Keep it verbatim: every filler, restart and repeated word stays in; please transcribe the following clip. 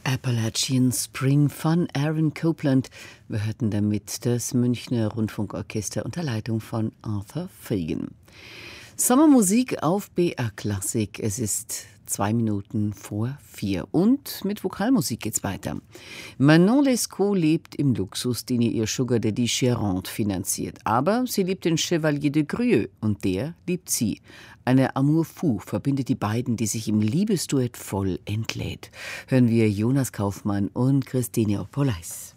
Appalachian Spring von Aaron Copland. Wir hörten damit das Münchner Rundfunkorchester unter Leitung von Arthur Fagan. Sommermusik auf B R Klassik. Es ist zwei Minuten vor vier. Und mit Vokalmusik geht's weiter. Manon Lescaut lebt im Luxus, den ihr ihr Sugar Daddy Gérard finanziert. Aber sie liebt den Chevalier de Grieux und der liebt sie. Eine Amour fou verbindet die beiden, die sich im Liebesduett voll entlädt. Hören wir Jonas Kaufmann und Christine Opolais.